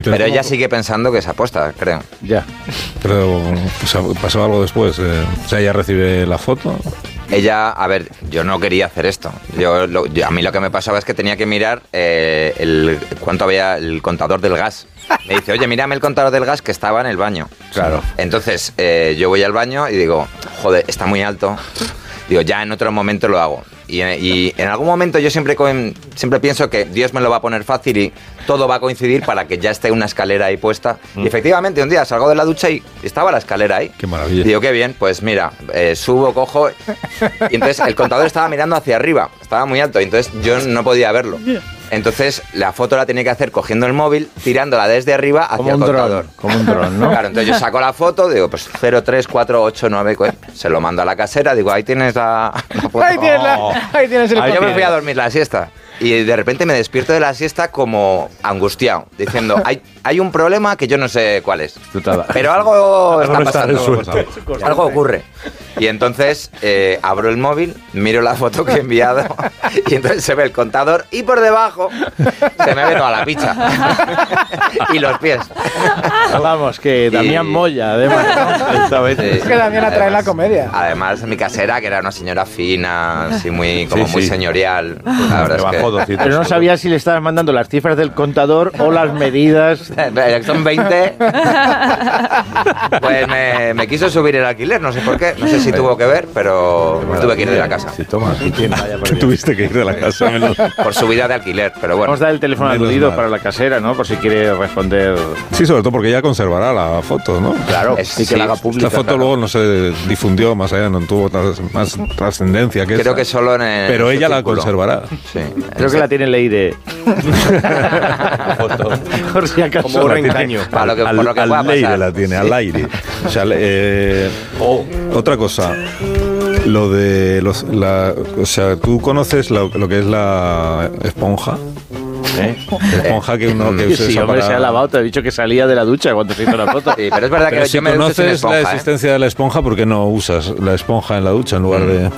Pero ella sigue pensando que es aposta, creo. Ya. Pero pasó algo después. O sea, ella recibe la foto. Ella, a ver, yo no quería hacer esto. A mí lo que me pasaba es que tenía que mirar cuánto había el contador del gas. Me dice, oye, mírame el contador del gas que estaba en el baño. Claro. Entonces, yo voy al baño y digo, joder, está muy alto. Digo, ya en otro momento lo hago. Y en algún momento yo siempre pienso que Dios me lo va a poner fácil y todo va a coincidir para que ya esté una escalera ahí puesta. Y efectivamente, un día salgo de la ducha y estaba la escalera ahí. Qué maravilla. Digo, qué bien, pues mira, subo, cojo. Y entonces el contador estaba mirando hacia arriba, estaba muy alto, y entonces yo no podía verlo. Entonces la foto la tenía que hacer cogiendo el móvil, tirándola desde arriba hacia el contador. Como un dron, ¿no? Claro, entonces yo saco la foto, digo, pues 03489, se lo mando a la casera, digo, ahí tienes la foto. Ahí tienes el Yo me fui a dormir la siesta. Y de repente me despierto de la siesta como angustiado, diciendo, hay un problema que yo no sé cuál es. Pero algo está pasando. Algo ocurre. Y entonces abro el móvil, miro la foto que he enviado y entonces se ve el contador y por debajo se me ve toda la picha. Y los pies. Vamos, que Damián Moya, además, ¿no? Esta vez. Es que Damián atrae la comedia. Además, mi casera, que era una señora fina, así muy señorial. La verdad es que... Pero no sabía si le estabas mandando las cifras del contador o las medidas. Son 20. Pues me quiso subir el alquiler, no sé por qué. No sé si tuvo que ver, pero tuve que ir de la casa. Sí, toma. Tuviste que ir de la casa. Por subida de alquiler, pero bueno. Vamos a dar el teléfono aludido para la casera, ¿no? Por si quiere responder. Sí, sobre todo porque ella conservará la foto, ¿no? Claro, sí, que la haga pública. Esta foto luego no se difundió más allá, no tuvo más trascendencia que creo esa. Que solo en el... Pero ella la conservará. Sí. Creo que la tiene en Leire. Foto. Por si acaso. Como un reengaño. Por lo que al Leire la tiene, al aire. O sea, otra cosa. Lo de o sea, ¿tú conoces lo que es la esponja? Esponja que uno que sí, hombre, se ha lavado, te he dicho que salía de la ducha cuando se hizo la foto. Sí, pero es verdad que si yo conoces la existencia de la esponja, ¿por qué no usas la esponja en la ducha en lugar de...?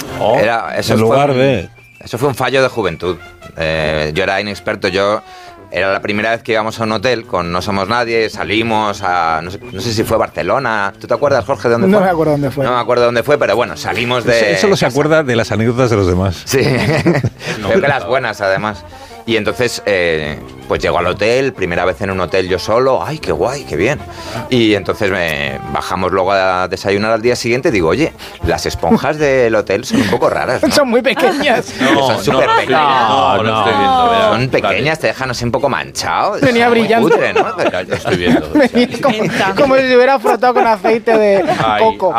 Eso fue un fallo de juventud. Yo era inexperto, era la primera vez que íbamos a un hotel con No Somos Nadie, salimos a... No sé si fue Barcelona. ¿Tú te acuerdas, Jorge, de dónde fue? No me acuerdo dónde fue. No me acuerdo dónde fue, pero bueno, salimos de... Eso solo se acuerda de las anécdotas de los demás. Sí, creo que las buenas, además. Y entonces, pues llego al hotel, primera vez en un hotel yo solo, ¡ay, qué guay, qué bien! Y entonces bajamos luego a desayunar al día siguiente y digo, oye, las esponjas del hotel son un poco raras, ¿no? Son muy pequeñas. Son súper pequeñas. No, estoy viendo. Son pequeñas, te dejan así un poco manchado. Venía brillando. Cutre, ¿no? Ya estoy viendo. Como si se hubiera frotado con aceite de coco.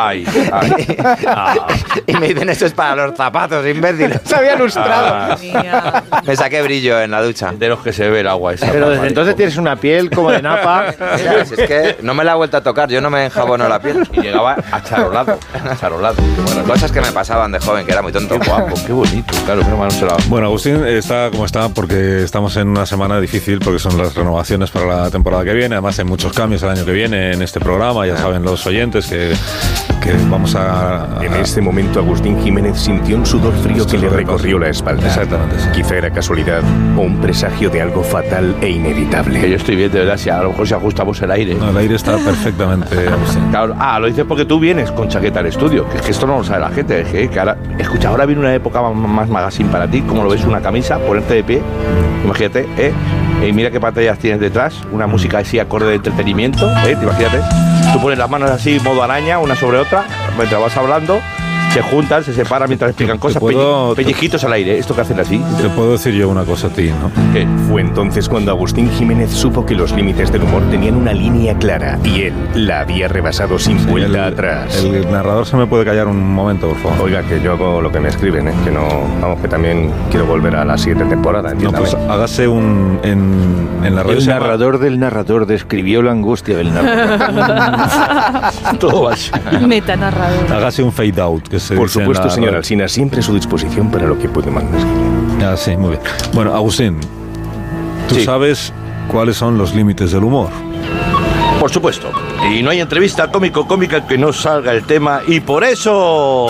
Y me dicen, eso es para los zapatos, imbéciles. Se había lustrado. Me saqué brillo en la ducha. De los que se ve el agua esa. Pero desde entonces tienes una piel como de napa. Mira, si es que no me la he vuelto a tocar, yo no me enjabono la piel. Y llegaba acharolado. Bueno, cosas que me pasaban de joven, que era muy tonto. Qué guapo, qué bonito. Claro, menos mal no se la... Bueno, Agustín está como está porque estamos en una semana difícil porque son las renovaciones para la temporada que viene. Además hay muchos cambios el año que viene en este programa. Ya saben los oyentes que vamos a... En este momento Agustín Jiménez sintió un sudor frío que le recorrió la espalda. Exactamente. Sí. Quizá era casualidad o un presagio de algo fatal e inevitable. Que yo estoy bien, de verdad, si a lo mejor si ajustamos el aire. No, el aire está perfectamente, Agustín. Claro, lo dices porque tú vienes con chaqueta al estudio, que es que esto no lo sabe la gente, es que ahora, escucha, ahora viene una época más magazine para ti, como lo ves, una camisa, ponerte de pie, imagínate, y mira qué pantallas tienes detrás, una música así acorde de entretenimiento, imagínate, tú pones las manos así, modo araña, una sobre otra, mientras vas hablando, se juntan, se separan mientras explican cosas, pellizquitos al aire, esto que hacen así. Te puedo decir yo una cosa a ti, ¿no? ¿Qué? Fue entonces cuando Agustín Jiménez supo que los límites del humor tenían una línea clara y él la había rebasado sin vuelta atrás. El narrador se me puede callar un momento, por favor. Oiga, que yo hago lo que me escriben, que no, vamos, que también quiero volver a la siguiente temporada, entiéndame. No, pues hágase en la radio. El narrador del narrador describió la angustia del narrador. Todo va así. Metanarrador. Hágase un fade out, que se Por dice supuesto, en la señor radio. Alsina, siempre a su disposición para lo que puede mandar. Ah, sí, muy bien. Bueno, Agustín, ¿tú sabes cuáles son los límites del humor? Por supuesto. Y no hay entrevista cómica que no salga el tema. Y por eso...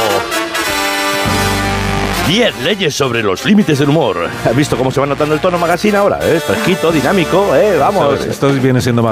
10 leyes sobre los límites del humor. ¿Has visto cómo se va notando el tono magazine ahora? Fresquito, dinámico, vamos. Esto viene siendo más